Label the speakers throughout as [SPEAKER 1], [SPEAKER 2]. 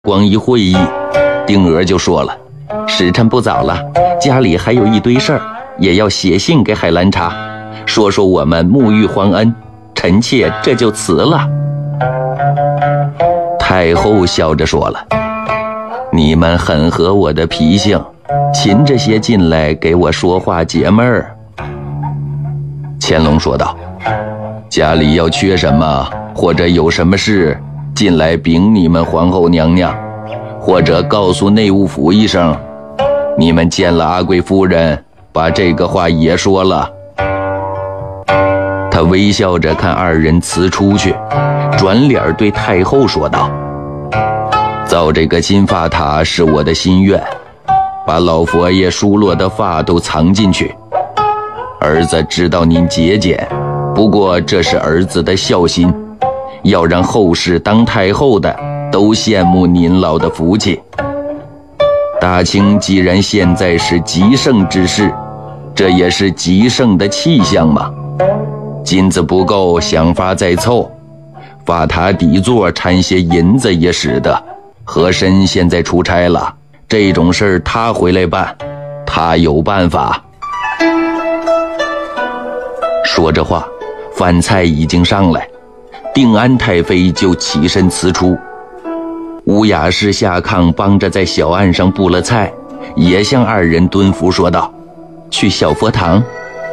[SPEAKER 1] 光一会议，丁娥就说了，时辰不早了，家里还有一堆事儿，也要写信给海兰察，说说我们沐浴皇恩，臣妾这就辞了。太后笑着说了，你们很合我的脾性，擒着些进来给我说话解闷儿。乾隆说道，家里要缺什么或者有什么事，进来禀你们皇后娘娘，或者告诉内务府一声，你们见了阿贵夫人，把这个话也说了。他微笑着看二人辞出去，转脸对太后说道，造这个金发塔是我的心愿，把老佛爷疏落的发都藏进去。儿子知道您节俭，不过这是儿子的孝心，要让后世当太后的都羡慕您老的福气。大清既然现在是极盛之势，这也是极盛的气象嘛。金子不够，想法再凑，发塔底座掺些银子也使得。和珅现在出差了，这种事儿他回来办，他有办法。说着话，饭菜已经上来，定安太妃就起身辞出。乌雅氏下炕帮着在小案上布了菜，也向二人蹲伏说道，去小佛堂。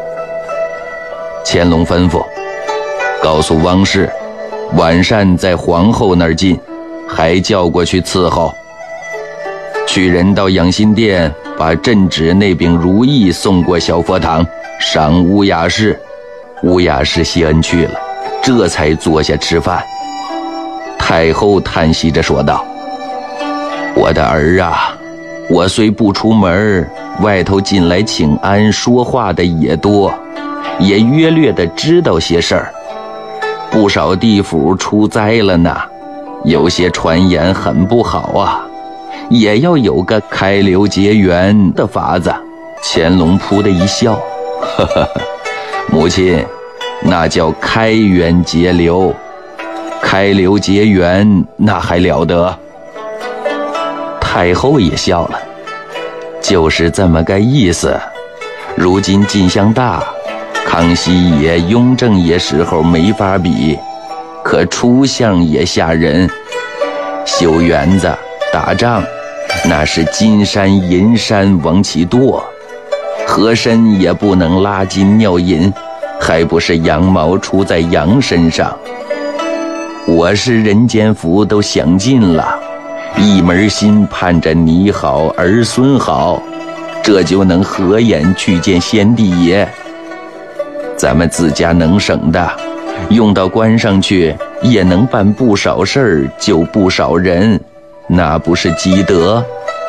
[SPEAKER 1] 乾隆吩咐，告诉汪氏，晚膳在皇后那儿进，还叫过去伺候。去人到养心殿，把镇旨那柄如意送过小佛堂，赏乌雅氏。乌雅氏谢恩去了，这才坐下吃饭。太后叹息着说道，我的儿啊，我虽不出门，外头进来请安说话的也多，也约略的知道些事儿。不少地府出灾了呢，有些传言很不好啊，也要有个开流结缘的法子。乾隆扑的一笑，呵呵呵，母亲，那叫开源节流，开流结缘那还了得。太后也笑了，就是这么个意思。如今进项大，康熙爷、雍正爷时候没法比，可出相也吓人。修园子、打仗，那是金山银山往起剁，和珅也不能拉金尿银，还不是羊毛出在羊身上。我是人间福都享尽了，一门心盼着你好儿孙好，这就能合眼去见先帝爷。咱们自家能省的，用到官上去，也能办不少事儿，救不少人，那不是积德？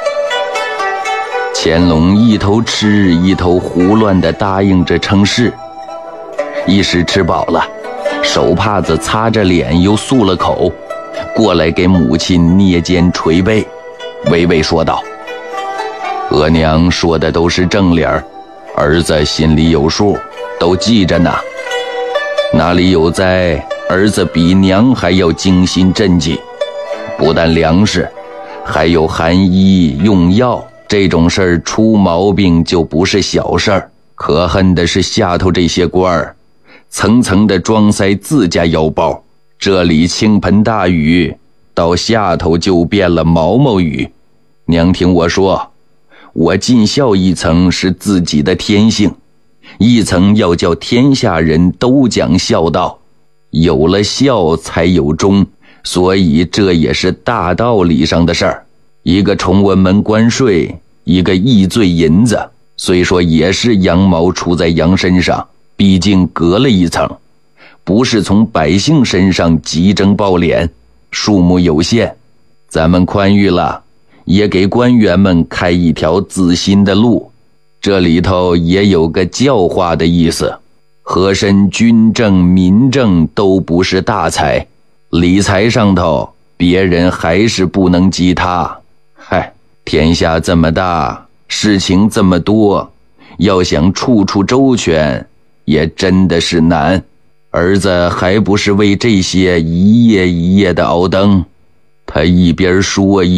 [SPEAKER 1] 乾隆一头吃一头胡乱地答应着称是。一时吃饱了，手帕子擦着脸又漱了口，过来给母亲捏肩捶背，微微说道，额娘说的都是正理儿，儿子心里有数，都记着呢。哪里有灾，儿子比娘还要精心赈济，不但粮食，还有寒衣用药，这种事儿出毛病就不是小事儿。可恨的是下头这些官儿，层层的装塞自家腰包，这里倾盆大雨，到下头就变了毛毛雨。娘听我说，我尽孝一层是自己的天性，一层要叫天下人都讲孝道，有了孝才有忠，所以这也是大道理上的事儿。一个崇文门关税，一个易罪银子，虽说也是羊毛出在羊身上，毕竟隔了一层，不是从百姓身上急征暴敛，数目有限，咱们宽裕了，也给官员们开一条自新的路。这里头也有个教化的意思，和珅军政民政都不是大才，理财上头别人还是不能及他。嗨，天下这么大，事情这么多，要想处处周全，也真的是难。儿子还不是为这些一夜一夜的熬灯。 他一边说